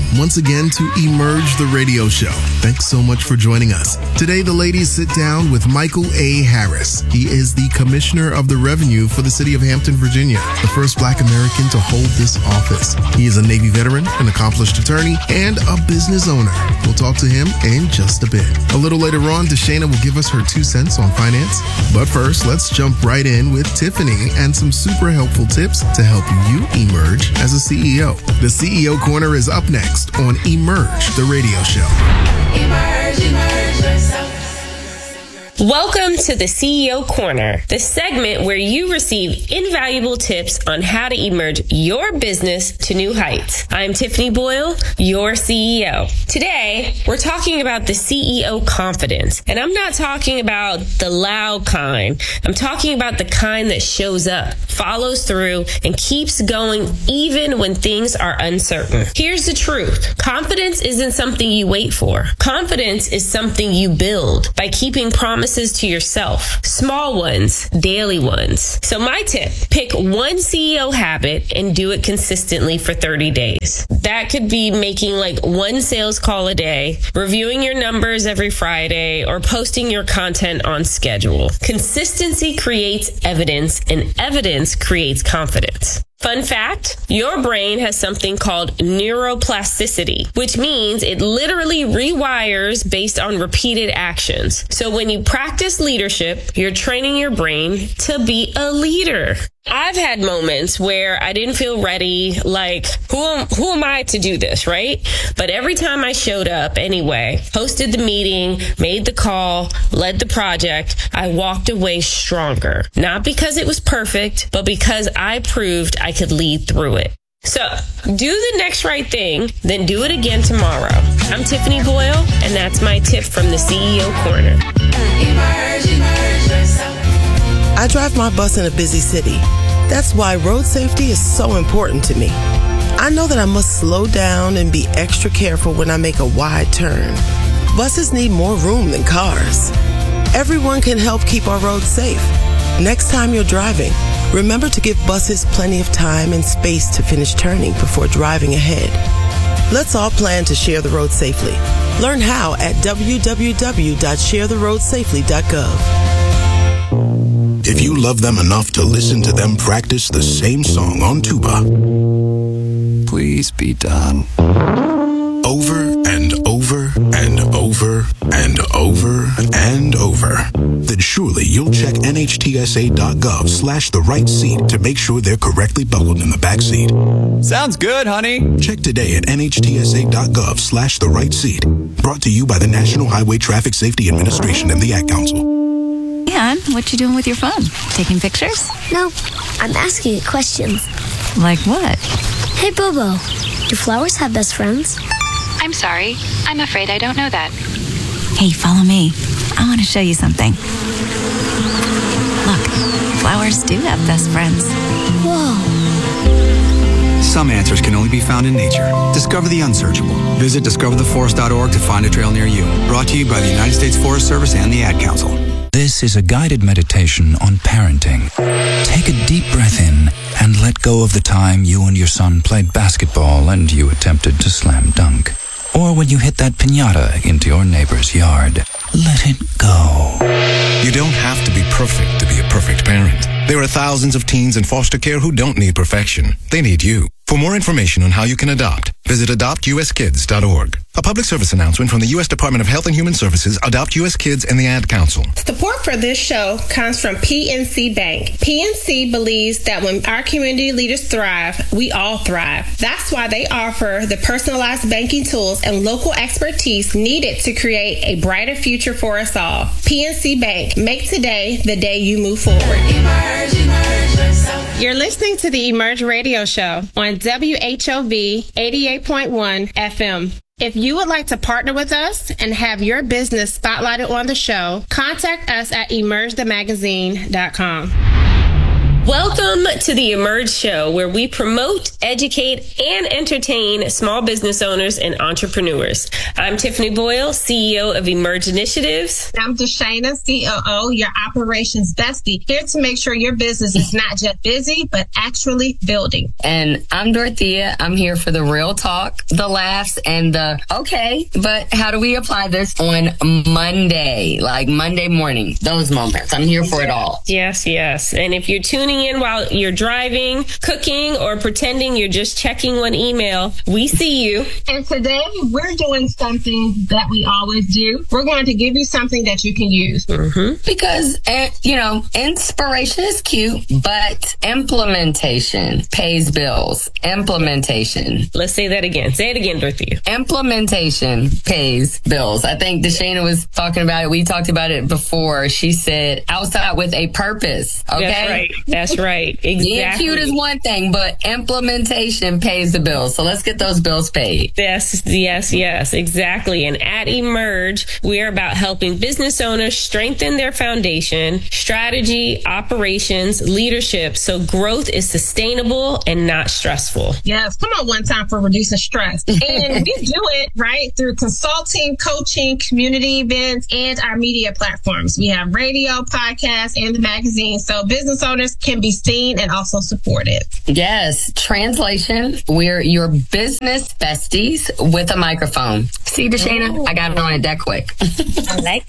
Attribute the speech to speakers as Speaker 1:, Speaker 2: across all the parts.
Speaker 1: once again to Emerge the Radio Show. Thanks so much for joining us. Today, the ladies sit down with Michael A. Harris. He is the Commissioner of the Revenue for the city of Hampton, Virginia, the first Black American to hold this office. He is a Navy veteran, an accomplished attorney, and a business owner. We'll talk to him in just a bit. A little later on, Deshana will give us her 2 cents on finance. But first, let's jump right in with Tiffany and some super helpful tips to help you emerge as a CEO. The CEO Corner is up next on Emerge the Radio Show.
Speaker 2: Emerge yourself.
Speaker 3: Welcome to the CEO Corner, the segment where you receive invaluable tips on how to emerge your business to new heights. I'm Tiffany Boyle, your CEO. Today, we're talking about the CEO confidence, and I'm not talking about the loud kind. I'm talking about the kind that shows up, follows through, and keeps going even when things are uncertain. Here's the truth. Confidence isn't something you wait for. Confidence is something you build by keeping promises to yourself. Small ones, daily ones. So my tip, pick one CEO habit and do it consistently for 30 days. That could be making like 1 sales call a day, reviewing your numbers every Friday, or posting your content on schedule. Consistency creates evidence, and evidence creates confidence. Fun fact, your brain has something called neuroplasticity, which means it literally rewires based on repeated actions. So when you practice leadership, you're training your brain to be a leader. I've had moments where I didn't feel ready, like, who am I to do this, right? But every time I showed up anyway, hosted the meeting, made the call, led the project, I walked away stronger. Not because it was perfect, but because I proved I could lead through it. So, do the next right thing, then do it again tomorrow. I'm Tiffany Boyle, and that's my tip from the CEO Corner.
Speaker 2: Emerge yourself.
Speaker 4: I drive my bus in a busy city. That's why road safety is so important to me. I know that I must slow down and be extra careful when I make a wide turn. Buses need more room than cars. Everyone can help keep our roads safe. Next time you're driving, remember to give buses plenty of time and space to finish turning before driving ahead. Let's all plan to share the road safely. Learn how at www.sharetheroadsafely.gov.
Speaker 5: If you love them enough to listen to them practice the same song on tuba,
Speaker 6: please be done.
Speaker 5: Over and over and over and over and over, then surely you'll check nhtsa.gov/the right seat to make sure they're correctly buckled in the back seat.
Speaker 6: Sounds good, honey.
Speaker 5: Check today at nhtsa.gov/the right seat. Brought to you by the National Highway Traffic Safety Administration and the Ad Council.
Speaker 7: And what you doing with your phone? Taking pictures?
Speaker 8: No, I'm asking it questions.
Speaker 7: Like what?
Speaker 8: Hey, Bobo, do flowers have best friends?
Speaker 9: I'm sorry. I'm afraid I don't know that.
Speaker 7: Hey, follow me. I want to show you something. Look, flowers do have best friends.
Speaker 8: Whoa.
Speaker 6: Some answers can only be found in nature. Discover the unsearchable. Visit discovertheforest.org to find a trail near you. Brought to you by the United States Forest Service and the Ad Council.
Speaker 10: This is a guided meditation on parenting. Take a deep breath in and let go of the time you and your son played basketball and you attempted to slam dunk. Or when you hit that piñata into your neighbor's yard. Let it go.
Speaker 11: You don't have to be perfect to be a perfect parent. There are thousands of teens in foster care who don't need perfection. They need you. For more information on how you can adopt, visit adoptuskids.org. A public service announcement from the U.S. Department of Health and Human Services, Adopt U.S. Kids, and the Ad Council.
Speaker 12: Support for this show comes from PNC Bank. PNC believes that when our community leaders thrive, we all thrive. That's why they offer the personalized banking tools and local expertise needed to create a brighter future for us all. PNC Bank. Make today the day you move forward.
Speaker 2: Emerge yourself.
Speaker 12: You're listening to the Emerge Radio Show on WHOV 88.1 FM. If you would like to partner with us and have your business spotlighted on the show, contact us at emergethemagazine.com.
Speaker 3: Welcome to the Emerge Show, where we promote, educate, and entertain small business owners and entrepreneurs. I'm Tiffany Boyle, CEO of Emerge Initiatives.
Speaker 12: I'm Deshana, COO, your operations bestie, here to make sure your business is not just busy, but actually building.
Speaker 13: And I'm Dorothea. I'm here for the real talk, the laughs, and the, okay, but how do we apply this on Monday, like Monday morning, those moments. I'm here for it all.
Speaker 3: Yes, yes. And if you're tuning in while you're driving, cooking, or pretending you're just checking one email, we see you.
Speaker 12: And today we're doing something that we always do. We're going to give you something that you can use.
Speaker 13: Because, inspiration is cute, but implementation pays bills. Implementation.
Speaker 3: Let's say that again. Say it again, Dorothea.
Speaker 13: Implementation pays bills. I think Deshana was talking about it. We talked about it before. She said outside with a purpose. Okay?
Speaker 3: That's right. Exactly.
Speaker 13: Being cute is one thing, but implementation pays the bills. So let's get those bills paid.
Speaker 3: Yes, exactly. And at Emerge, we're about helping business owners strengthen their foundation, strategy, operations, leadership, so growth is sustainable and not stressful.
Speaker 12: Yes, come on one time for reducing stress. And we do it, right, through consulting, coaching, community events, and our media platforms. We have radio, podcasts, and the magazine, so business owners can be seen and also supported.
Speaker 13: Yes, translation, we're your business besties with a microphone. See, Deshana, I got it on it that quick.
Speaker 3: I like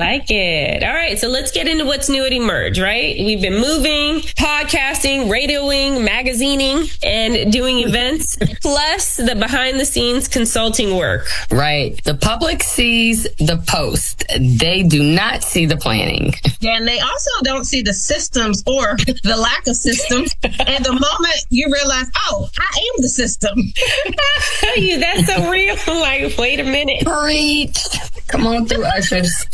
Speaker 3: it. All right, so let's get into what's new at Emerge, right? We've been moving, podcasting, radioing, magazining, and doing events, plus the behind-the-scenes consulting work.
Speaker 13: Right. The public sees the post. They do not see the planning.
Speaker 12: Yeah, and they also don't see the systems or the lack of systems. And the moment you realize, oh, I am the system.
Speaker 3: That's so real. Like, wait a minute.
Speaker 13: Preach. Come on through, ushers.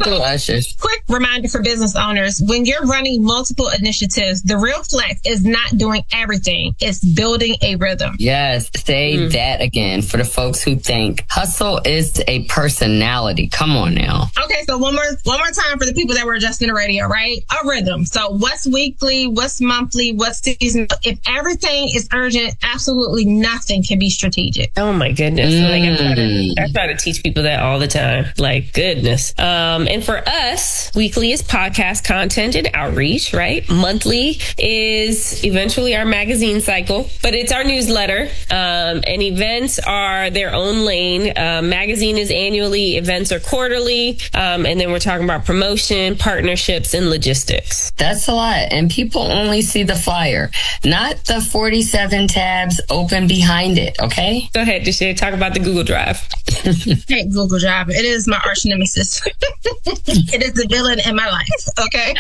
Speaker 12: Quick reminder for business owners, when you're running multiple initiatives, the real flex is not doing everything. It's building a rhythm.
Speaker 13: Yes, say that again for the folks who think hustle is a personality. Come on now.
Speaker 12: Okay, so one more time for the people that were adjusting the radio, right? A rhythm. So what's weekly, what's monthly, what's seasonal? If everything is urgent, absolutely nothing can be strategic.
Speaker 3: Oh my goodness. I try to teach people that all the time. Like, goodness. And for us, weekly is podcast content and outreach, right? Monthly is eventually our magazine cycle, but it's our newsletter. And events are their own lane. Magazine is annually, events are quarterly. And then we're talking about promotion, partnerships, and logistics.
Speaker 13: That's a lot. And people only see the flyer, not the 47 tabs open behind it. Okay?
Speaker 3: Go ahead, Deshana. Talk about the Google Drive.
Speaker 12: Hey, Google Drive. It is my arch nemesis. It is the villain in my life. Okay.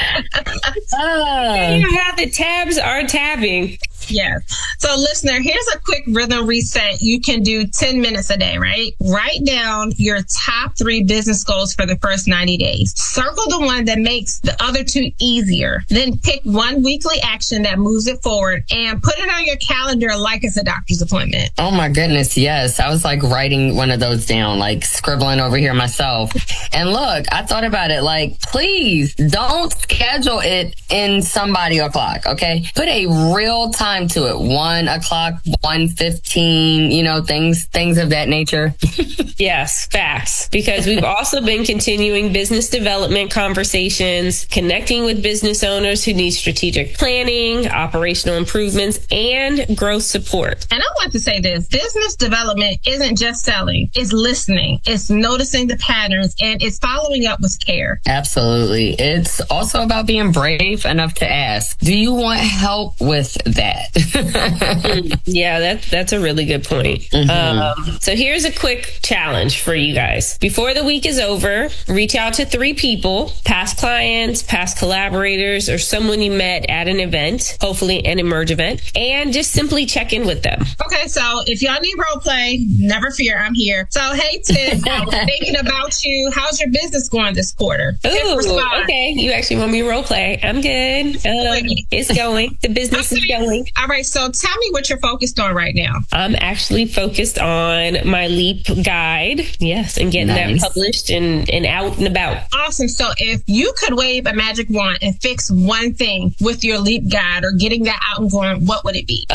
Speaker 3: You know how the tabs are tabbing.
Speaker 12: Yeah. So listener, here's a quick rhythm reset. You can do 10 minutes a day, right? Write down your top 3 business goals for the first 90 days. Circle the one that makes the other 2 easier. Then pick one weekly action that moves it forward and put it on your calendar like it's a doctor's appointment.
Speaker 13: Oh my goodness. Yes. I was like writing one of those down, like scribbling over here myself. And look, I thought about it like, please don't schedule it in somebody o'clock. Okay. Put a real time to it. 1 o'clock, 1:15, things of that nature.
Speaker 3: Yes, facts. Because we've also been continuing business development conversations, connecting with business owners who need strategic planning, operational improvements, and growth support.
Speaker 12: And I want to say this, business development isn't just selling, it's listening, it's noticing the patterns, and it's following up with care.
Speaker 13: Absolutely. It's also about being brave enough to ask, do you want help with that?
Speaker 3: Yeah, that's a really good point. So here's a quick challenge for you guys. Before the week is over, reach out to 3 people, past clients, past collaborators, or someone you met at an event, hopefully an Emerge event, and just simply check in with them.
Speaker 12: Okay, so if y'all need role play, never fear, I'm here. So hey Tiff, I was thinking about you. How's your business going this quarter?
Speaker 3: Ooh, okay. You actually want me to role play? I'm good. It's going. The business is going.
Speaker 12: All right, so tell me what you're focused on right now.
Speaker 3: I'm actually focused on my LEAP guide, yes, and getting that published and out and about.
Speaker 12: Awesome. So if you could wave a magic wand and fix one thing with your LEAP guide or getting that out and going, what would it be?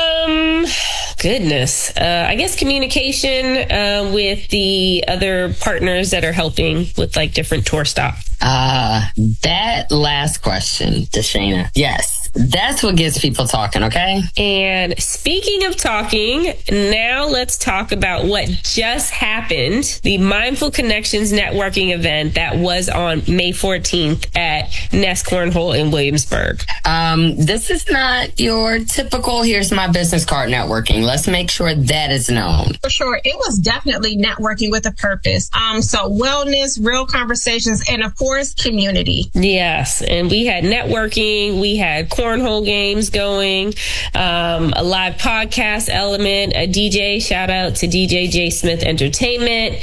Speaker 3: Goodness. I guess communication with the other partners that are helping with like different tour stops.
Speaker 13: That last question, Deshana. Yes, that's what gets people talking, okay?
Speaker 3: And speaking of talking, now let's talk about what just happened. The Mindful Connections networking event that was on May 14th at Nest Cornhole in Williamsburg.
Speaker 13: This is not your typical, here's my business card networking. Let's make sure that is known.
Speaker 12: For sure. It was definitely networking with a purpose. So wellness, real conversations, and of course, community.
Speaker 3: Yes. And we had networking. We had cornhole games going, a live podcast element, a DJ, shout out to DJ J Smith Entertainment,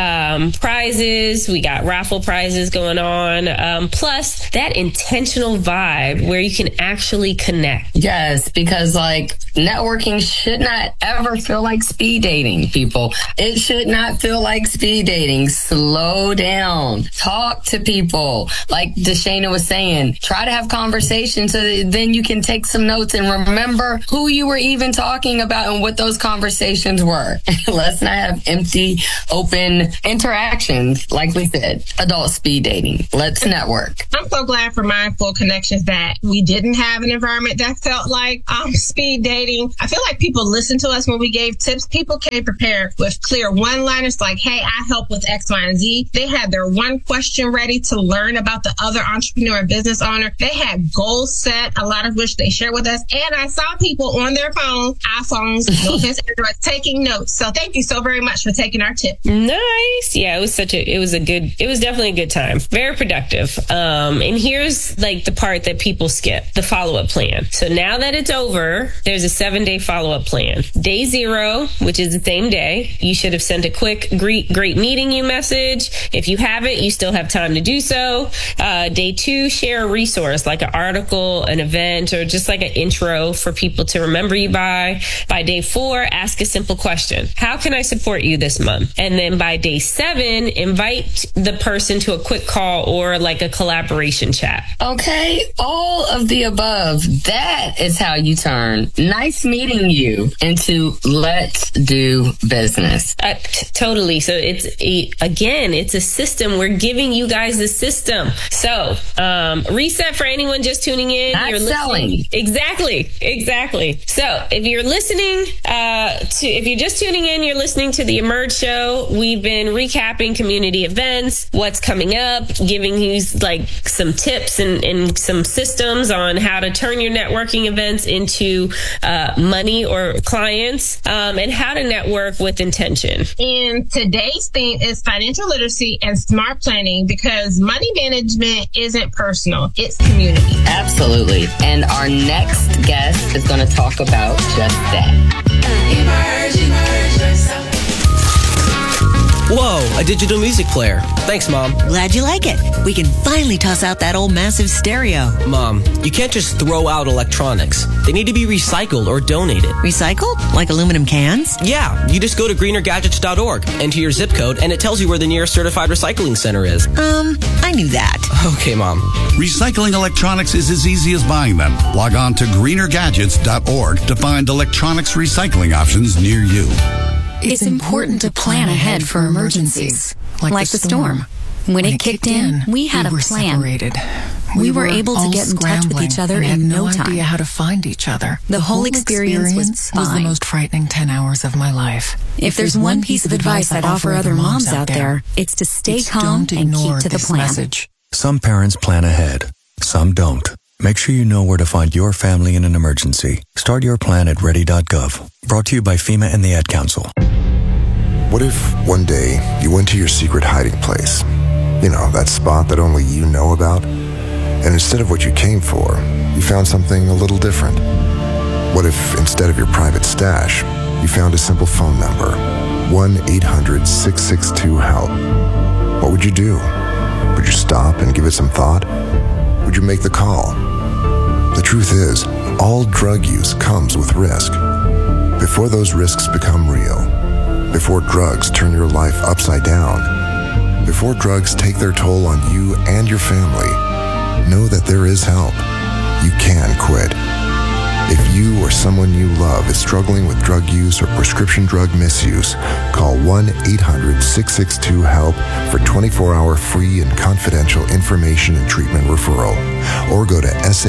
Speaker 3: prizes. We got raffle prizes going on. Plus that intentional vibe where you can actually connect.
Speaker 13: Yes, because like networking should not ever feel like speed dating, people. It should not feel like speed dating. Slow down. Talk to people. Like Deshana was saying, try to have conversations so that then you can take some notes and remember who you were even talking about and what those conversations were. Let's not have empty, open interactions. Like we said, adult speed dating. Let's network.
Speaker 12: I'm so glad for Mindful Connections that we didn't have an environment that felt like speed dating. I feel like people listened to us when we gave tips. People came prepared with clear one-liners like, hey, I help with X, Y, and Z. They had their one question ready to learn about the other entrepreneur and business owner. They had goals set, a lot of which they shared with us. And I saw people on their phones, iPhones, no offense, Android, taking notes. So thank you so very much for taking our tip.
Speaker 3: Nice. Yeah, it was definitely a good time. Very productive. And here's like the part that people skip, the follow-up plan. So now that it's over, there's a 7-day follow-up plan. Day 0, which is the same day, you should have sent a quick great meeting you message. If you haven't, you still have time to do so. Day 2, share a resource like an article, an event, or just like an intro for people to remember you by. By day 4, ask a simple question. How can I support you this month? And then by day 7, invite the person to a quick call or like a collaboration chat.
Speaker 13: Okay, all of the above. That is how you turn nice meeting you into let's do business.
Speaker 3: Totally. So it's a system. We're giving you guys the system. So reset for anyone just tuning in.
Speaker 13: Not
Speaker 3: you're
Speaker 13: selling.
Speaker 3: Exactly. So if you're listening if you're just tuning in, you're listening to the Emerge Show. We've been recapping community events, what's coming up, giving you like some tips and some systems on how to turn your networking events into money or clients, and how to network with intention.
Speaker 12: And today's theme is financial literacy and smart planning, because money management isn't personal, it's community.
Speaker 13: Absolutely. And our next guest is going to talk about just that.
Speaker 2: Emerge yourself.
Speaker 14: Whoa, a digital music player. Thanks, Mom.
Speaker 15: Glad you like it. We can finally toss out that old massive stereo.
Speaker 14: Mom, you can't just throw out electronics. They need to be recycled or donated.
Speaker 15: Recycled? Like aluminum cans?
Speaker 14: Yeah, you just go to greenergadgets.org, enter your zip code, and it tells you where the nearest certified recycling center is.
Speaker 15: I knew that.
Speaker 14: Okay, Mom.
Speaker 16: Recycling electronics is as easy as buying them. Log on to greenergadgets.org to find electronics recycling options near you.
Speaker 17: It's important to plan ahead for emergencies, like the storm.
Speaker 7: When it kicked in, we had a plan.
Speaker 17: Separated.
Speaker 7: We were able to get in touch with each other in no time.
Speaker 17: Had no idea how to find each other.
Speaker 7: The whole experience was fine.
Speaker 17: Was the most frightening 10 hours of my life.
Speaker 7: If there's one piece of advice I'd offer other moms out there, it's to stay calm and keep to the plan.
Speaker 17: Message.
Speaker 18: Some parents plan ahead, some don't. Make sure you know where to find your family in an emergency. Start your plan at ready.gov. Brought to you by FEMA and the Ad Council.
Speaker 19: What if one day you went to your secret hiding place? You know, that spot that only you know about? And instead of what you came for, you found something a little different. What if instead of your private stash, you found a simple phone number, 1-800-662-HELP? What would you do? Would you stop and give it some thought? Would you make the call? The truth is, All drug use comes with risk. Before those risks become real, before drugs turn your life upside down, before drugs take their toll on you and your family, know that there is help. You can quit. If you or someone you love is struggling with drug use or prescription drug misuse, call 1-800-662-HELP for 24-hour free and confidential information and treatment referral, or go to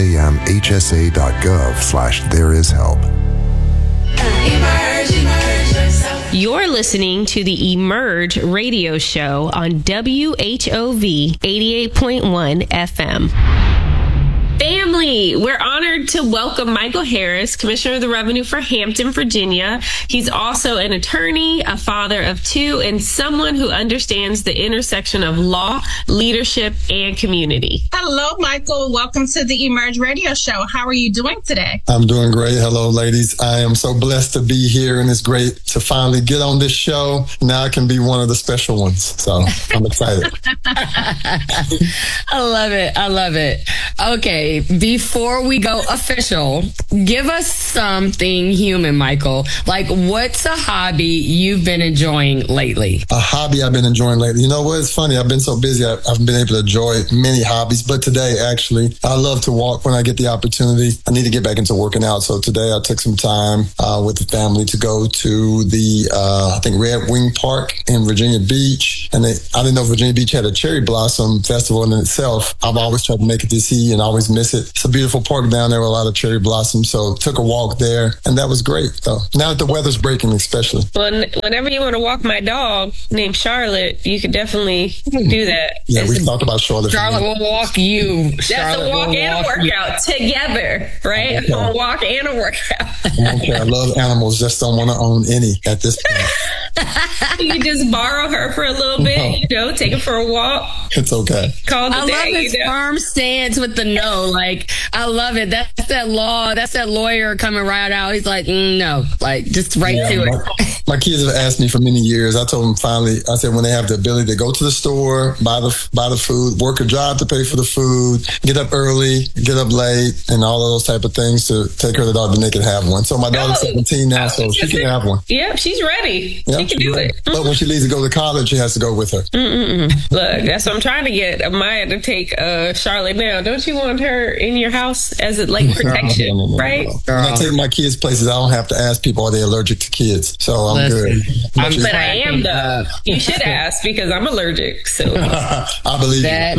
Speaker 19: samhsa.gov/thereishelp.
Speaker 2: Emerge, emerge yourself.
Speaker 3: You're listening to the Emerge radio show on WHOV 88.1 FM. Family, we're honored to welcome Michael Harris, Commissioner of the Revenue for Hampton, Virginia. He's also an attorney, a father of two, and someone who understands the intersection of law, leadership, and community.
Speaker 20: Hello, Michael. Welcome to the Emerge Radio Show. How are you doing today?
Speaker 21: I'm doing great. Hello, ladies. I am so blessed to be here, and it's great to finally get on this show. Now I can be one of the special ones. So I'm excited.
Speaker 13: I love it. I love it. Okay. Before we go official, give us something human, Michael. Like, what's a hobby you've been enjoying lately?
Speaker 21: A hobby I've been enjoying lately. You know what? It's funny. I've been so busy. I haven't been able to enjoy many hobbies. But today, actually, I love to walk when I get the opportunity. I need to get back into working out. So today I took some time with the family to go to the, I think, Red Wing Park in Virginia Beach. And I didn't know Virginia Beach had a cherry blossom festival in itself. I've always tried to make it to see and always miss it. It's a beautiful park down there with a lot of cherry blossoms. So took a walk there, and that was great. So now that the weather's breaking, especially.
Speaker 3: Well, whenever you want to walk my dog named Charlotte, you could definitely do that.
Speaker 21: Yeah, we talked about Charlotte.
Speaker 13: Charlotte will walk you.
Speaker 3: That's a walk and a workout together, right? Okay. A walk and a workout.
Speaker 21: Okay, I love animals. Just don't want to own any at this point.
Speaker 3: You can just borrow her for a little bit, take her for a walk.
Speaker 21: It's okay.
Speaker 3: I
Speaker 13: love his firm stance with the no. Like, I love it. That's that law. That's that lawyer coming right out. He's like, no, like just to it.
Speaker 21: My kids have asked me for many years. I told them finally, I said, when they have the ability to go to the store, buy the food, work a job to pay for the food, get up early, get up late, and all of those type of things to take her to the dog, then they can have one. So my daughter's 17 now, so she can have one.
Speaker 3: Yep, she's ready.
Speaker 21: Yep,
Speaker 3: she can do it.
Speaker 21: But when she leaves to go to college, she has to go with her.
Speaker 3: Look, that's what I'm trying to get Amaya to take Charlotte now. Don't you want her in your house as a protection, right?
Speaker 21: When I take my kids places, I don't have to ask people, are they allergic to kids? So I'm good.
Speaker 3: But I am, though. You should ask because I'm allergic. So
Speaker 21: I believe
Speaker 13: that.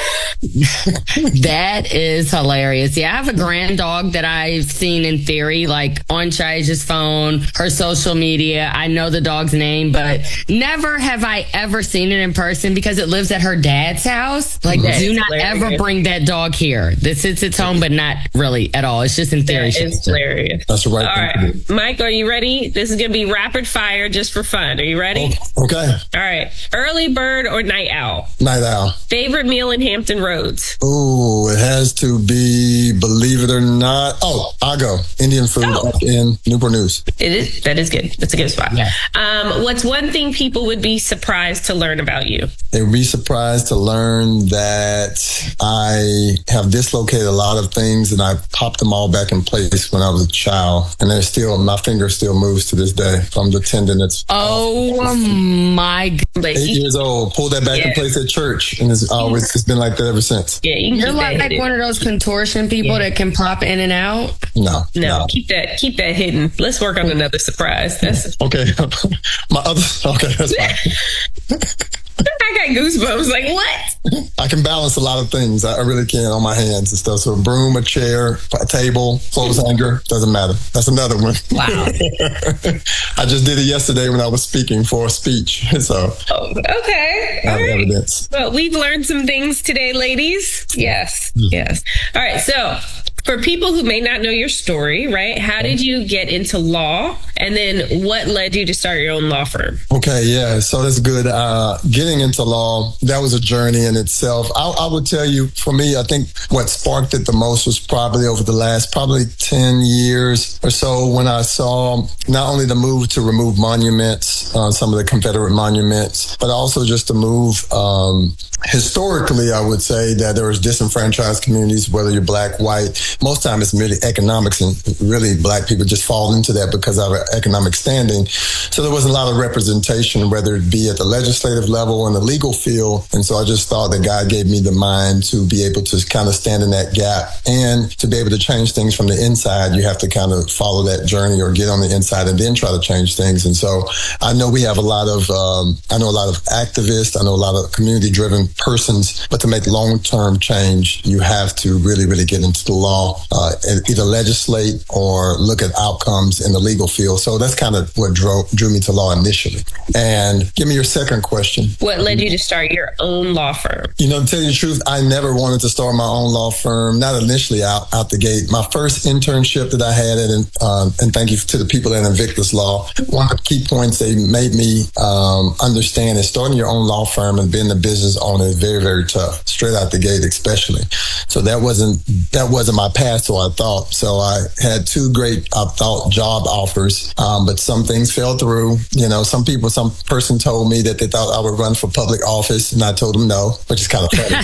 Speaker 13: That is hilarious. Yeah, I have a grand dog that I've seen in theory, like on Chaya's phone, her social media. I know the dog's name, but never have I ever seen it in person because it lives at her dad's house. Like, do not ever bring that dog here. This is its home, but not really at all. It's just in theory.
Speaker 3: It's hilarious.
Speaker 21: That's the right
Speaker 3: thing to do. Mike, are you ready? This is going to be rapid fire just for fun. Are you ready?
Speaker 21: Okay.
Speaker 3: All right. Early bird or night owl?
Speaker 21: Night owl.
Speaker 3: Favorite meal in Hampton Roads?
Speaker 21: Oh, it has to be, believe it or not. Oh, I'll go. Indian food up in Newport News.
Speaker 3: It is. That is good. That's a good spot. Yeah. What's one thing people would be surprised to learn about you?
Speaker 21: They would be surprised to learn that I have dislocated a lot of things and I popped them all back in place when I was a child. And they're still, my finger still moves to this day from the tendon that's
Speaker 13: my God.
Speaker 21: 8 years old. Pulled that back in place at church. And it's been like that ever since.
Speaker 3: Yeah,
Speaker 13: you're like one of those contortion people that can pop in and out.
Speaker 21: No.
Speaker 3: Keep that hidden. Let's work on another surprise. That's
Speaker 21: okay. That's fine.
Speaker 3: I got goosebumps. Like, what?
Speaker 21: I can balance a lot of things. I really can on my hands and stuff. So a broom, a chair, a table, clothes hanger, doesn't matter. That's another one.
Speaker 3: Wow.
Speaker 21: I just did it yesterday when I was speaking for a speech. So.
Speaker 3: Okay.
Speaker 21: I have evidence.
Speaker 3: Well, we've learned some things today, ladies. Yes. Yes. All right. So, for people who may not know your story, right? How did you get into law? And then what led you to start your own law firm?
Speaker 21: Okay, yeah, so that's good. Getting into law, that was a journey in itself. I would tell you, for me, I think what sparked it the most was probably over the last 10 years or so when I saw not only the move to remove monuments, some of the Confederate monuments, but also just to move historically, I would say that there was disenfranchised communities, whether you're black, white. Most time it's merely economics, and really black people just fall into that because of our economic standing. So there wasn't a lot of representation, whether it be at the legislative level or in the legal field. And so I just thought that God gave me the mind to be able to kind of stand in that gap, and to be able to change things from the inside. You have to kind of follow that journey or get on the inside and then try to change things. And so I know we have a lot of activists. I know a lot of community-driven persons, but to make long-term change, you have to really, really get into the law, and either legislate or look at outcomes in the legal field. So that's kind of what drew me to law initially. And give me your second question.
Speaker 3: What led you to start your own law firm?
Speaker 21: You know, to tell you the truth, I never wanted to start my own law firm, not initially out the gate. My first internship that I had and thank you to the people at Invictus Law, one of the key points they made me understand is starting your own law firm and being the business owner is very, very tough, straight out the gate especially. So that wasn't my path, so I thought. So I had two great, I thought, job offers, but some things fell through. You know, some person told me that they thought I would run for public office, and I told them no, which is kind of funny.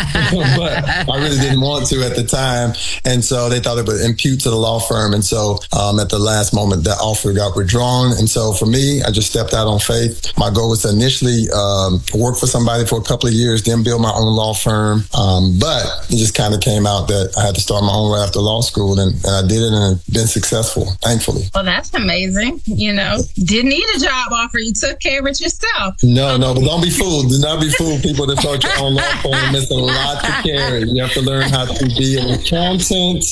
Speaker 21: But I really didn't want to at the time. And so they thought it would impute to the law firm. And so at the last moment, that offer got withdrawn. And so for me, I just stepped out on faith. My goal was to initially work for somebody for a couple of years, then build my own law firm. But it just kind of came out that I had to start my own right after law school. And I did it, and it's been successful, thankfully.
Speaker 20: Well, that's amazing. You know, didn't need a job offer. You took care of it yourself.
Speaker 21: No, but don't be fooled. Do not be fooled, people that start your own law firm. It's a lot to carry. You have to learn how to be an accountant,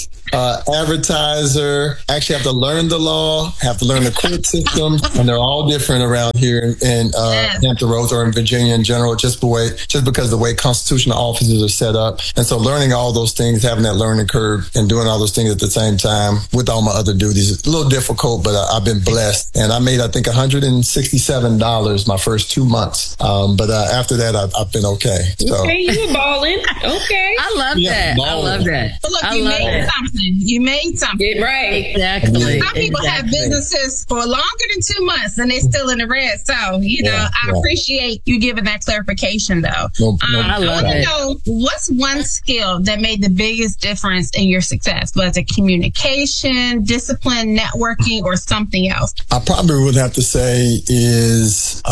Speaker 21: advertiser, actually have to learn the law, have to learn the court system, and they're all different around here in Hampton Roads or in Virginia in general, just because the way constitutional offices are set up. And so learning all those things, having that learning curve and doing all those things at the same time with all my other duties, it's a little difficult, but I've been blessed. And I made, I think, $167 my first 2 months. But after that, I've been okay. So.
Speaker 3: Okay, you were balling. Okay.
Speaker 13: I love that.
Speaker 21: Balling.
Speaker 13: I love that.
Speaker 20: But look, you made something. You made something.
Speaker 3: Right.
Speaker 13: Exactly.
Speaker 20: Some people have businesses for longer than 2 months and they're still in the red. So, I appreciate you giving that clarification, though.
Speaker 13: I love it.
Speaker 20: Know, what's one skill that made the biggest difference in your success? Was it communication, discipline, networking, or something else?
Speaker 21: I probably would have to say is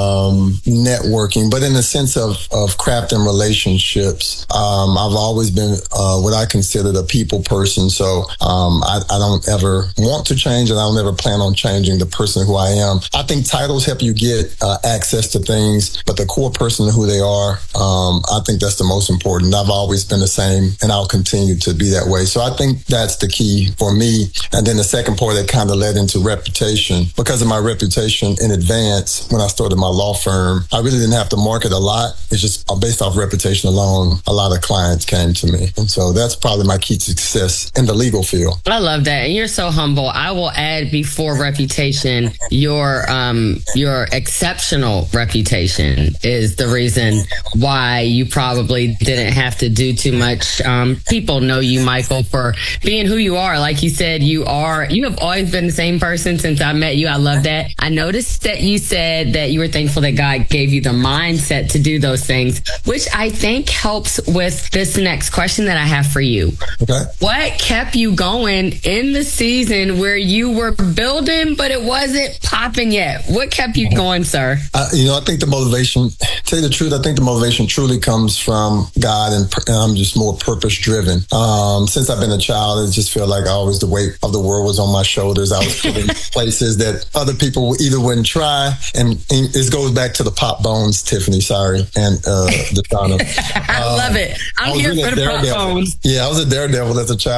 Speaker 21: networking, but in the sense of crafting relationships. I've always been what I consider a people person. So I don't ever want to change, and I don't ever plan on changing the person who I am. I think titles help you get access to things, but the core person who they are, I think that's the most important. I've always been the same, and I'll continue to be that way. So I think that's the key for me. And then the second part that kind of led into reputation. Because of my reputation in advance, when I started my law firm, I really didn't have to market a lot. It's just based off reputation alone, a lot of clients came to me. And so that's probably my key to success in the legal field.
Speaker 13: I love that. And you're so humble. I will add, before reputation, your exceptional reputation is the reason why you probably didn't have to do too much. People know you, Michael, for being who you are. Like you said, you have always been the same person since I met you. I love that. I noticed that you said that you were thankful that God gave you the mindset to do those things, which I think helps with this next question that I have for you.
Speaker 21: Okay.
Speaker 13: What kept you going in the season where you were building, but it wasn't popping yet? What kept you going, sir?
Speaker 21: I think the motivation, to tell you the truth, I think the motivation truly comes from God, and I'm just more purpose driven. Since I've been a child, it just felt like always the weight of the world was on my shoulders. I was put in places that other people either wouldn't try. And this goes back to the pop bones, Tiffany, and the Donna.
Speaker 13: I love it. I'm here for the pop bones.
Speaker 21: Yeah, I was a daredevil as a child.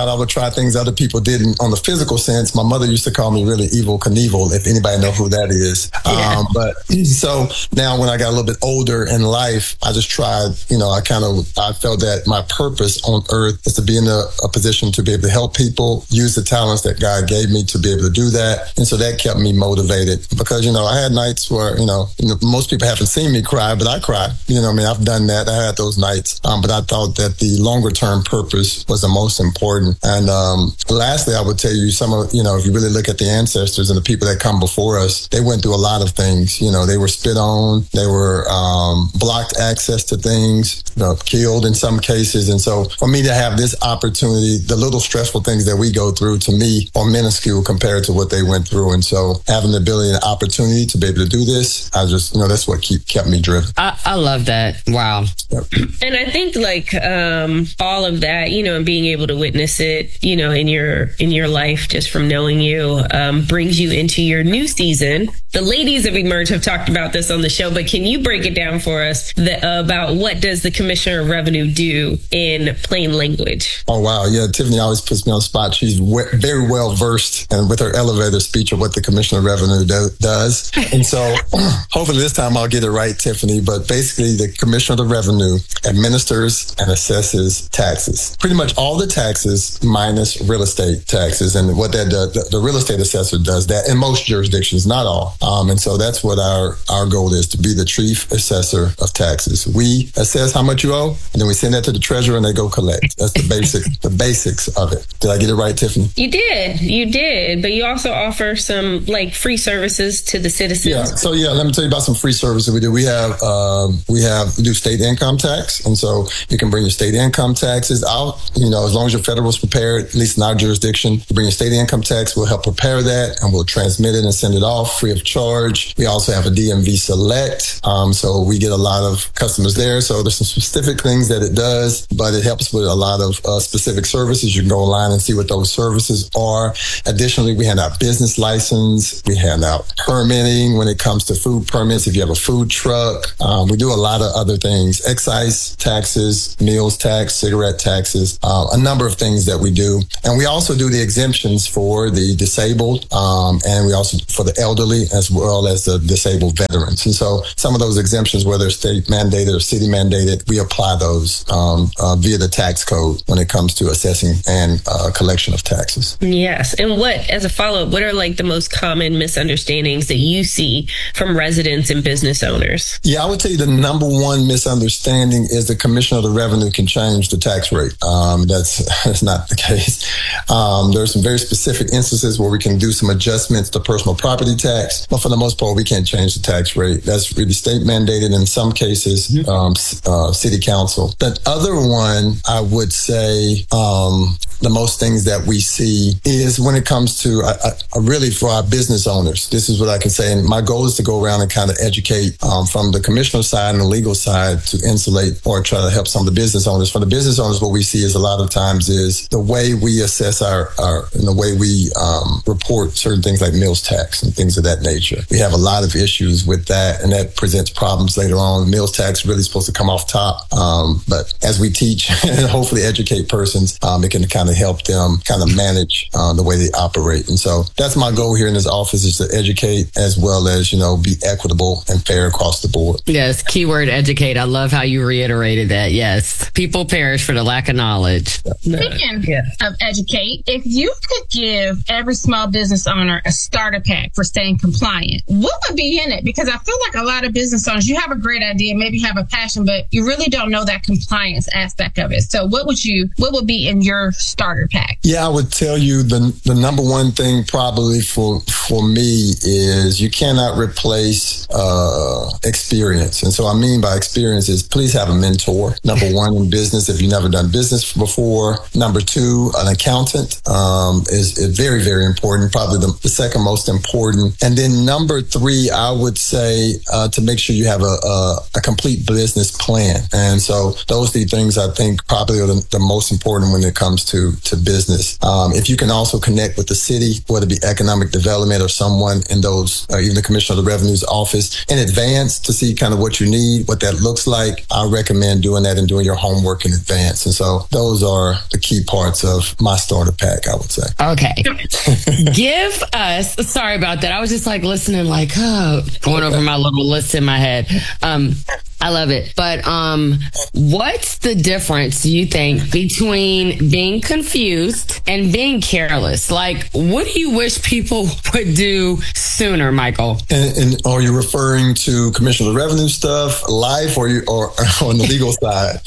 Speaker 21: out. I would try things other people didn't on the physical sense. My mother used to call me really Evil Knievel, if anybody know who that is.
Speaker 13: Yeah.
Speaker 21: But so now when I got a little bit older in life, I just tried, I felt that my purpose on earth is to be in a position to be able to help people, use the talents that God gave me to be able to do that. And so that kept me motivated because, I had nights where, most people haven't seen me cry, but I cry. I've done that. I had those nights. But I thought that the longer term purpose was the most important. And lastly, I would tell you if you really look at the ancestors and the people that come before us, they went through a lot of things. They were spit on, they were blocked access to things, killed in some cases. And so for me to have this opportunity, the little stressful things that we go through to me are minuscule compared to what they went through. And so having the ability and opportunity to be able to do this, I just, that's what kept me driven.
Speaker 13: I love that. Wow.
Speaker 21: Yep.
Speaker 3: And I think all of that, and being able to witness it, in your life, just from knowing you, brings you into your new season. The ladies of Emerge have talked about this on the show, but can you break it down for us about what does the Commissioner of Revenue do in plain language?
Speaker 21: Oh, wow. Yeah. Tiffany always puts me on the spot. She's very well versed and with her elevator speech of what the Commissioner of Revenue does. And so hopefully this time I'll get it right, Tiffany. But basically the Commissioner of Revenue administers and assesses taxes. Pretty much all the taxes minus real estate taxes. And what that does, the real estate assessor does that in most jurisdictions, not all. And so that's what our goal is, to be the chief assessor of taxes. We assess how much you owe, and then we send that to the treasurer and they go collect. That's the basics of it. Did I get it right, Tiffany?
Speaker 3: You did. But you also offer some free services to the citizens.
Speaker 21: Yeah. So let me tell you about some free services we do. We do state income tax. And so you can bring your state income taxes out, as long as your federal is prepared, at least in our jurisdiction, you bring your state income tax, we'll help prepare that and we'll transmit it and send it off free of charge. We also have a DMV Select. So we get a lot of customers there. So there's some specific things that it does, but it helps with a lot of specific services. You can go online and see what those services are. Additionally, we hand out business license. We hand out permitting when it comes to food permits. If you have a food truck, we do a lot of other things, excise taxes, meals tax, cigarette taxes, a number of things that we do. And we also do the exemptions for the disabled, and we also for the elderly as well as the disabled veterans. And so some of those exemptions, whether state mandated or city mandated, we apply those via the tax code when it comes to assessing and collection of taxes.
Speaker 3: Yes. And as a follow-up, what are the most common misunderstandings that you see from residents and business owners?
Speaker 21: Yeah, I would tell you the number one misunderstanding is the Commissioner of the Revenue can change the tax rate. That's not the case. There are some very specific instances where we can do some adjustments to personal property tax, but for the most part, we can't change the tax rate. That's really state mandated, in some cases, city council. The other one, I would say, the most things that we see is when it comes to really for our business owners. This is what I can say. And my goal is to go around and kind of educate from the commissioner side and the legal side to insulate or try to help some of the business owners. For the business owners, what we see is a lot of times is the way we assess and the way we report certain things like meals tax and things of that nature. We have a lot of issues with that, and that presents problems later on. Meals tax really supposed to come off top. But as we teach and hopefully educate persons, it can kind of help them kind of manage the way they operate. And so that's my goal here in this office, is to educate as well as, be equitable and fair across the board.
Speaker 13: Yes. Keyword educate. I love how you reiterated that. Yes. People perish for the lack of knowledge.
Speaker 20: Speaking of educate, if you could give every small business owner a starter pack for staying compliant, what would be in it? Because I feel like a lot of business owners, you have a great idea, maybe have a passion, but you really don't know that compliance aspect of it. So what would be in your starter pack?
Speaker 21: Yeah, I would tell you the number one thing probably for me is you cannot replace experience. And so I mean by experience is please have a mentor. Number one, in business, if you've never done business before. Number two, an accountant is very, very important, probably the second most important. And then number three, I would say to make sure you have a complete business plan. And so those three things I think probably are the most important when it comes to business. If you can also connect with the city, whether it be economic development or someone in those, even the Commissioner of the Revenue's office in advance to see kind of what you need, what that looks like, I recommend doing that and doing your homework in advance. And so those are the key parts of my starter pack, I would say.
Speaker 13: Okay. Give us, sorry about that. I was just like listening, like, going over my little list in my head. I love it. But what's the difference, do you think, between being confused and being careless? Like, what do you wish people would do sooner, Michael?
Speaker 21: And are you referring to Commissioner of the Revenue stuff, life, or on the legal side?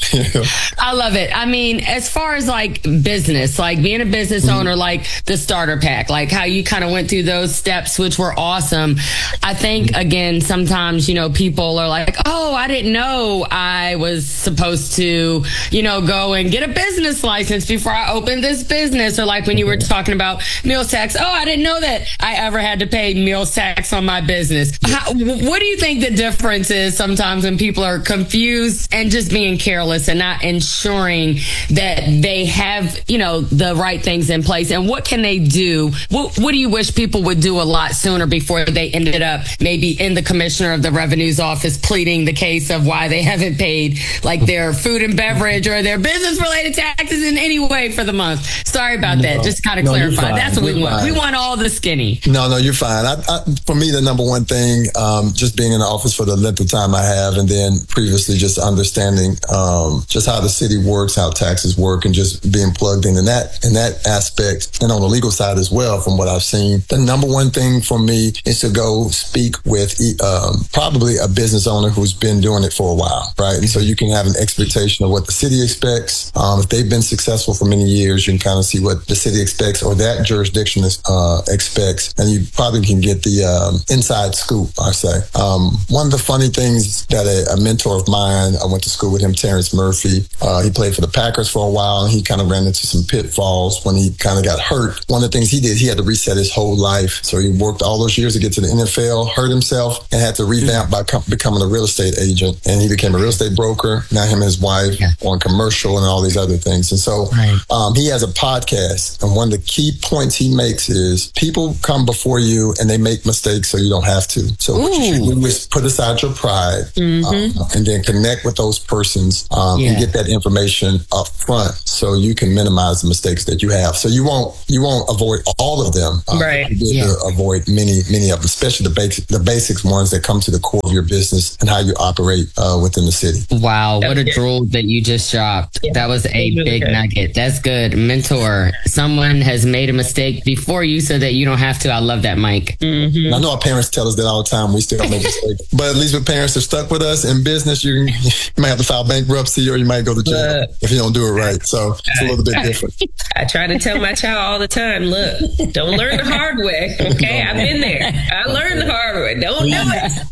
Speaker 13: I love it. I mean, as far as like business, like being a business owner, like the starter pack, like how you kind of went through those steps, which were awesome. I think, again, sometimes, people are like, oh, I didn't know I was supposed to, go and get a business license before I opened this business. Or like when you were talking about meals tax, oh, I didn't know that I ever had to pay meals tax on my business. What do you think the difference is sometimes when people are confused and just being careless and not ensuring that they have, the right things in place? And what can they do? What do you wish people would do a lot sooner before they ended up maybe in the Commissioner of the Revenue's office pleading the case of why they haven't paid like their food and beverage or their business related taxes in any way for the month? Sorry about that. Just kind of clarify. That's what we want. We want all the skinny.
Speaker 21: No, you're fine. For me, the number one thing, just being in the office for the length of time I have, and then previously just understanding just how the city works, how taxes work, and just being plugged in that aspect, and on the legal side as well, from what I've seen. The number one thing for me is to go speak with probably a business owner who's been doing it for a while, right? And so you can have an expectation of what the city expects. If they've been successful for many years, you can kind of see what the city expects or that jurisdiction expects, and you probably can get the inside scoop, I say. One of the funny things that a mentor of mine, I went to school with him, Terrence Murphy, he played for the Packers for a while, and he kind of ran into some pitfalls when he kind of got hurt. One of the things he did, he had to reset his whole life. So he worked all those years to get to the NFL, hurt himself, and had to revamp by becoming a real estate agent. And he became a real estate broker. Now him and his wife on commercial and all these other things. And so he has a podcast. And one of the key points he makes is people come before you and they make mistakes so you don't have to. So what you should do is put aside your pride and then connect with those persons and get that information up front so you can minimize the mistakes that you have. So you won't avoid all of them. You avoid many of them, especially the basics ones that come to the core of your business and how you operate within the city.
Speaker 13: Wow, what a drool that you just dropped. That was a big nugget. That's good. Mentor. Someone has made a mistake before you so that you don't have to. I love that, Mike.
Speaker 21: I know our parents tell us that all the time. We still make mistakes. But at least with parents that are stuck with us in business, you might have to file bankruptcy or you might go to jail if you don't do it right. So it's a little bit different.
Speaker 3: I try to tell my child all the time, look, don't learn the hard way. Okay, I've been there. I learned the hard way. Don't do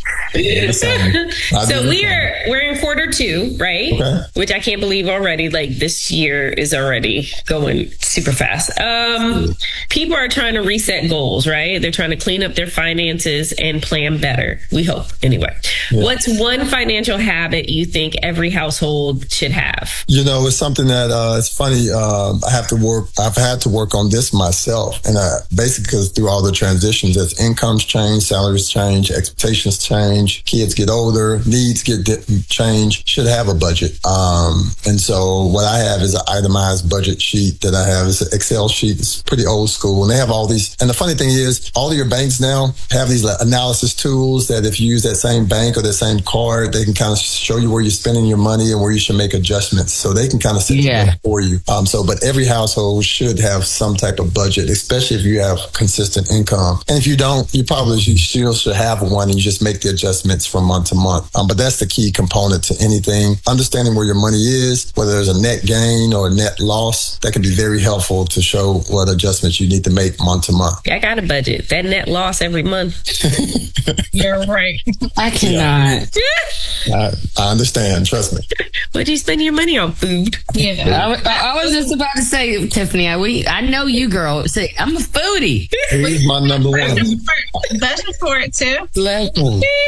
Speaker 3: it. So we're in quarter 2, right? Okay. Which I can't believe already. Like this year is already going super fast. People are trying to reset goals, right? They're trying to clean up their finances and plan better. We hope, anyway. Yeah. What's one financial habit you think every household should have?
Speaker 21: It's something that it's funny. I've had to work on this myself, and basically because through all the transitions, as incomes change, salaries change, expectations change, kids get older, needs get change, should have a budget. And so what I have is an itemized budget sheet that I have. It's an Excel sheet. It's pretty old school, and they have all these. And the funny thing is, all of your banks now have these analysis tools that if you use that same bank or that same card, they can kind of show you where you're spending your money and where you should make adjustments. So they can kind of set that for you. But every household should have some type of budget, especially if you have consistent income. And if you don't, you still should have one, and you just make the adjustments from month to month. But that's the key component to anything. Understanding where your money is, whether there's a net gain or a net loss, that can be very helpful to show what adjustments you need to make month to month.
Speaker 3: I got a budget. That net loss every month.
Speaker 20: You're right.
Speaker 13: I cannot.
Speaker 21: I understand. Trust me.
Speaker 3: What do you spend your money on? Food.
Speaker 13: Yeah. I was just about to say, Tiffany, I know you, girl. Say, I'm a foodie.
Speaker 21: He's my number one.
Speaker 20: Budget for it too.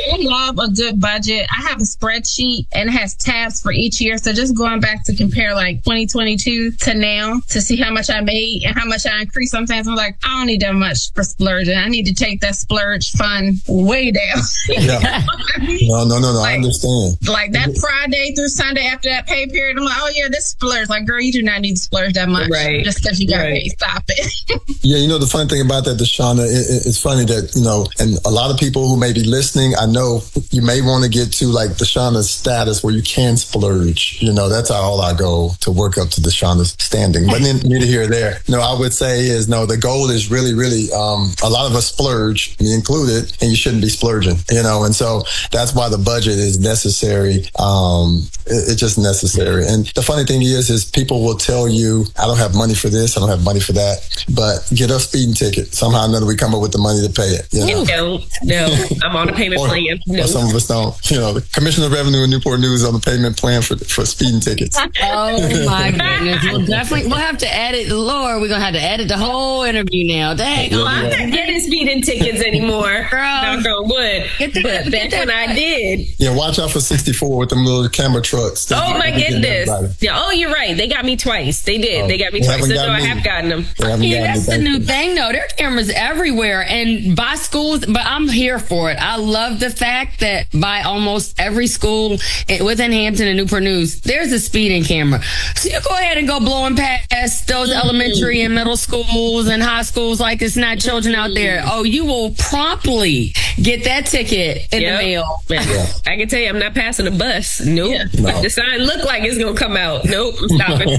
Speaker 20: I love a good budget. I have a spreadsheet and it has tabs for each year. So just going back to compare like 2022 to now to see how much I made and how much I increased. Sometimes I'm like, I don't need that much for splurging. I need to take that splurge fund way down.
Speaker 21: Yeah. No.
Speaker 20: Like,
Speaker 21: I understand.
Speaker 20: Like that Friday through Sunday after that pay period, I'm like, oh yeah, this splurge. Like, girl, you do not need to splurge that much.
Speaker 3: Right.
Speaker 20: Just because you got paid. Stop it.
Speaker 21: Yeah, the funny thing about that, Deshauna, it's funny that, and a lot of people who may be listening, I know you may want to get to like Deshauna's status where you can splurge. That's all I go to work up to Deshauna's standing. But then neither here or there. I would say is, the goal is really, really, a lot of us splurge, me included, and you shouldn't be splurging, and so that's why the budget is necessary. It's just necessary. And the funny thing is people will tell you, I don't have money for this, I don't have money for that, but get a speeding ticket. Somehow or another, we come up with the money to pay it.
Speaker 3: You don't. No, I'm on a payment plan. No.
Speaker 21: Or some of us don't. The Commissioner of Revenue in Newport News on the payment plan for speeding tickets.
Speaker 13: Oh my goodness. We'll have to edit. Lord, we're going to have to edit the whole interview now. Dang.
Speaker 3: I'm not getting speeding tickets anymore.
Speaker 13: Girl.
Speaker 3: Knock on wood. But back when I did.
Speaker 21: Yeah, watch out for 64 with them little camera trucks.
Speaker 3: Oh my goodness. Yeah. Oh, you're right. They got me twice. They did. They got me twice. So I have gotten them.
Speaker 13: That's the new thing, though. There are cameras everywhere and by schools, but I'm here for it. I love the fact that by almost every school within Hampton and Newport News, there's a speeding camera. So you go ahead and go blowing past those elementary and middle schools and high schools like it's not children out there. Oh, you will promptly get that ticket in the mail.
Speaker 3: Yeah. I can tell you, I'm not passing a bus. Nope. Yeah. No. But the sign look like it's going to come out. Nope. I'm stopping.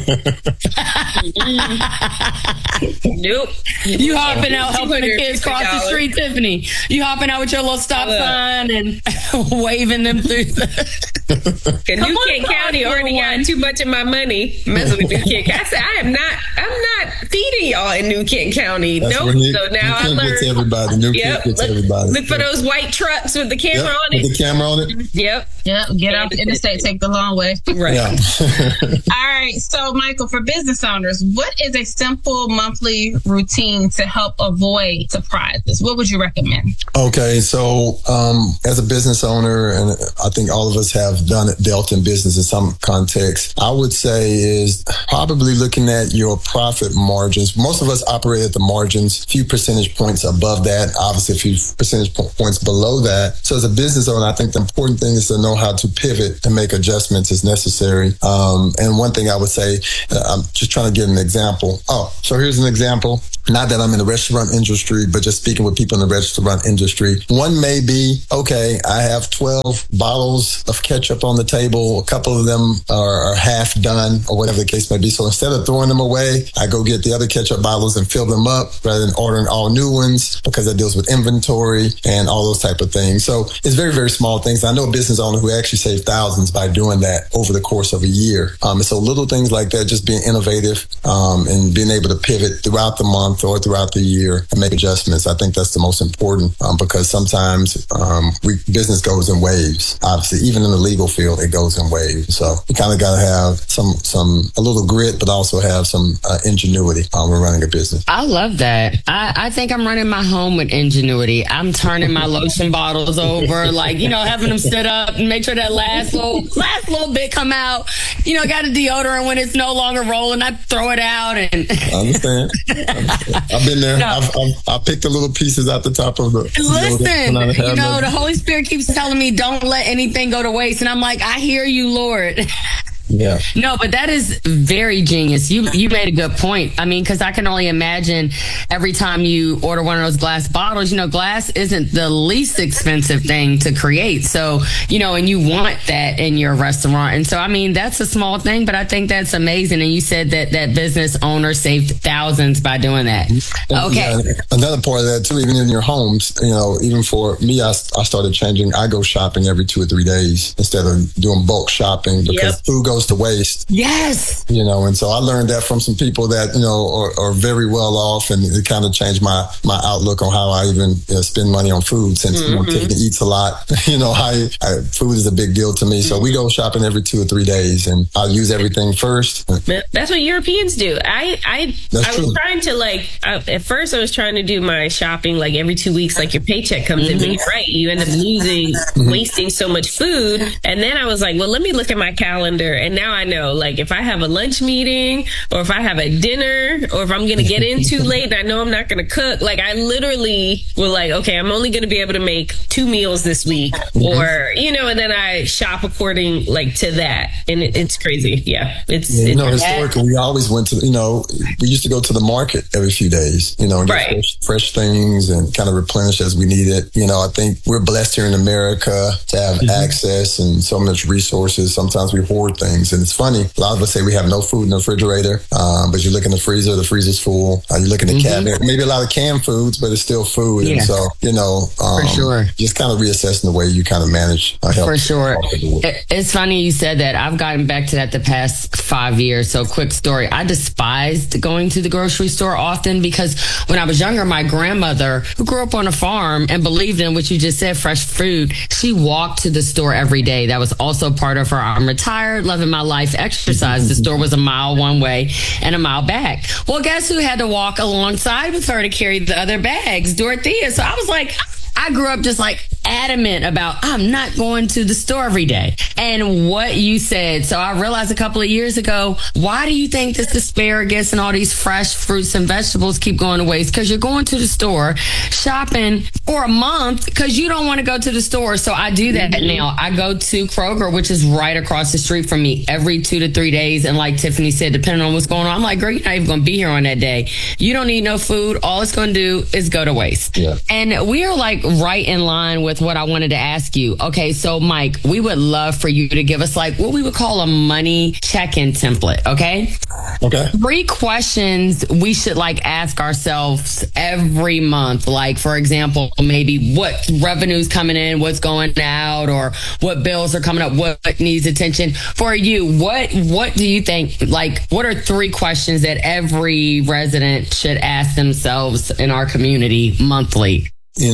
Speaker 3: Nope.
Speaker 13: You hopping out helping the kids cross the street, Tiffany. You hopping out with your little stop sign and waving them through
Speaker 3: New Kent County already got too much of my money messing with New Kent. I said, I'm not feeding y'all in New Kent County. Nope. So now I learned.
Speaker 21: Everybody. New Kent gets everybody.
Speaker 3: Look for those white trucks with the camera on it.
Speaker 21: With the camera on it.
Speaker 3: Yep.
Speaker 20: Get off the interstate, take the long way.
Speaker 3: Right.
Speaker 21: Yeah.
Speaker 20: All right. So, Michael, for business owners, what is a simple monthly routine to help avoid surprises? What would you recommend?
Speaker 21: Okay. So, as a business owner, and I think all of us have dealt in business in some context, I would say is probably looking at your profit margins. Most of us operate at the margins, few percentage points above that, obviously a few percentage points below that. So as a business owner, I think the important thing is to know how to pivot and make adjustments as necessary. And one thing I would say, I'm just trying to give an example. So here's an example. Not that I'm in the restaurant industry, but just speaking with people in the restaurant industry. One may be, okay, I have 12 bottles of ketchup on the table. A couple of them are half done or whatever the case may be. So instead of throwing them away, I go get the other ketchup bottles and fill them up rather than ordering all new ones because that deals with inventory and all those type of things. So it's very, very small things. I know a business owner who actually saved thousands by doing that over the course of a year. And so little things like that, just being innovative and being able to pivot throughout the month or throughout the year and make adjustments. I think that's the most important because sometimes business goes in waves. Obviously, even in the legal field, it goes in waves. So you kind of got to have a little grit, but also have some ingenuity when running a business.
Speaker 13: I love that. I think I'm running my home with ingenuity. I'm turning my lotion bottles over, having them stood up and make sure that last little bit come out. Got a deodorant when it's no longer rolling. I throw it out and.
Speaker 21: I understand. I've been there. No. I picked the little pieces out the top of the.
Speaker 13: Listen, the Holy Spirit keeps telling me don't let anything go to waste, and I'm like, I hear you, Lord.
Speaker 21: Yeah.
Speaker 13: No, but that is very genius. You made a good point. I mean, because I can only imagine every time you order one of those glass bottles, glass isn't the least expensive thing to create. So, and you want that in your restaurant. And so, I mean, that's a small thing, but I think that's amazing. And you said that business owner saved thousands by doing that. Okay.
Speaker 21: Yeah, another part of that too, even in your homes, even for me, I started changing. I go shopping every 2 or 3 days instead of doing bulk shopping because food goes goes to waste.
Speaker 13: Yes.
Speaker 21: And so I learned that from some people that, are very well off, and it kind of changed my outlook on how I even spend money on food, since, Tiffany eats a lot. Food is a big deal to me. So we go shopping every 2 or 3 days, and I'll use everything first.
Speaker 3: That's what Europeans do. I was trying to at first I was trying to do my shopping like every 2 weeks, like your paycheck comes in, but you're right. You end up wasting so much food. And then I was like, well, let me look at my calendar. And now I know, like, if I have a lunch meeting, or if I have a dinner, or if I'm going to get in too late and I know I'm not going to cook, like, I literally was like, okay, I'm only going to be able to make 2 meals this week, or, and then I shop according to that. And it's crazy. Yeah.
Speaker 21: Historically, we always went to, we used to go to the market every few days, and get fresh things and kind of replenish as we need it. I think we're blessed here in America to have access and so much resources. Sometimes we hoard things. And it's funny, a lot of us say we have no food in the refrigerator, but you look in the freezer's full. You look in the cabinet, maybe a lot of canned foods, but it's still food. Yeah. And so, for sure, just kind of reassessing the way you kind of manage health.
Speaker 13: For sure. It's funny you said that. I've gotten back to that the past 5 years. So quick story. I despised going to the grocery store often, because when I was younger, my grandmother, who grew up on a farm and believed in what you just said, fresh food, she walked to the store every day. That was also part of her I'm retired, loving my life exercise. The store was a mile one way and a mile back. Well, guess who had to walk alongside with her to carry the other bags? Dorothea. So I was like, I grew up just adamant about, I'm not going to the store every day. And what you said. So I realized a couple of years ago, why do you think this asparagus and all these fresh fruits and vegetables keep going to waste? Because you're going to the store shopping for a month because you don't want to go to the store. So I do that now. I go to Kroger, which is right across the street from me, every 2 to 3 days. And like Tiffany said, depending on what's going on, I'm like, girl, you're not even going to be here on that day. You don't need no food. All it's going to do is go to waste. Yeah. And we are right in line with what I wanted to ask you. Okay, so Mike, we would love for you to give us what we would call a money check-in template, okay?
Speaker 21: Okay.
Speaker 13: 3 questions we should ask ourselves every month. For example, maybe what revenue's coming in, what's going out, or what bills are coming up, what needs attention. For you, what do you think, what are 3 questions that every resident should ask themselves in our community monthly?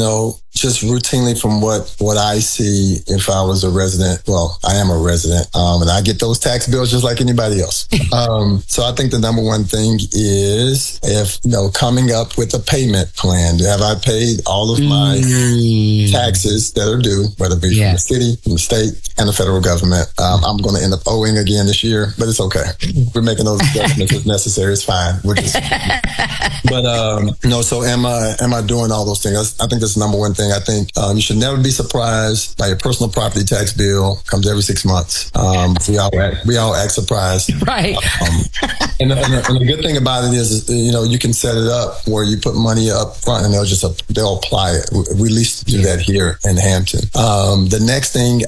Speaker 21: Just routinely from what I see, if I was a resident, well, I am a resident, and I get those tax bills just like anybody else. So I think the number one thing is coming up with a payment plan. Have I paid all of my taxes that are due, whether it be from the city, from the state, and the federal government? I'm going to end up owing again this year, but it's okay. We're making those adjustments as necessary. It's fine. So am I doing all those things? I think that's the number one thing. I think you should never be surprised by your personal property tax bill. Comes every 6 months. We all act surprised,
Speaker 13: right?
Speaker 21: And the good thing about it is, you can set it up where you put money up front and they'll apply it. We at least do that here in Hampton. The next thing